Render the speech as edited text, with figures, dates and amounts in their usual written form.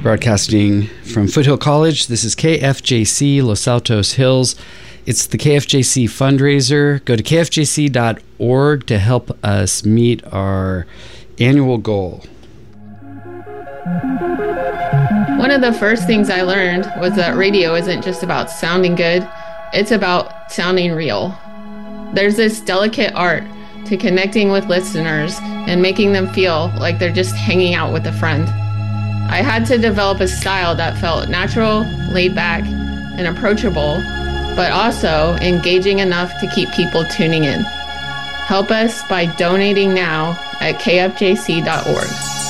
Broadcasting from Foothill College, this is KFJC Los Altos Hills. It's the KFJC fundraiser. Go to kfjc.org to help us meet our annual goal. One of the first things I learned was that radio isn't just about sounding good, it's about sounding real. There's this delicate art to connecting with listeners and making them feel like they're just hanging out with a friend. I had to develop a style that felt natural, laid back, and approachable, but also engaging enough to keep people tuning in. Help us by donating now at kfjc.org.